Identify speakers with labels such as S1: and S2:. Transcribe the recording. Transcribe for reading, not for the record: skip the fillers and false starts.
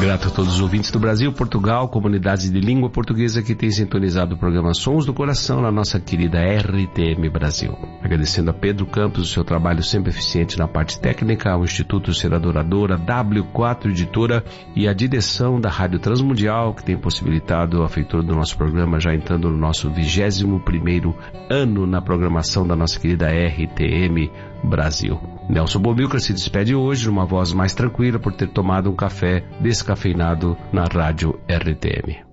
S1: Grato a todos os ouvintes do Brasil, Portugal, comunidades de língua portuguesa que têm sintonizado o programa Sons do Coração na nossa querida RTM Brasil. Agradecendo a Pedro Campos o seu trabalho sempre eficiente na parte técnica, ao Instituto Seradoradora, W4 Editora e a direção da Rádio Transmundial, que tem possibilitado a feitura do nosso programa, já entrando no nosso 21º ano na programação da nossa querida RTM Brasil. Nelson Bomilcar se despede hoje numa voz mais tranquila por ter tomado um café descafeinado na Rádio RTM.